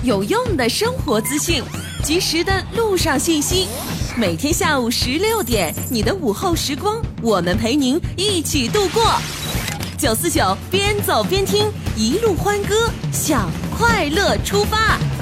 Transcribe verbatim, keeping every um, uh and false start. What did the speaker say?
有用的生活资讯，及时的路上信息。每天下午十六点，你的午后时光，我们陪您一起度过。九四九边走边听，一路欢歌，向快乐出发。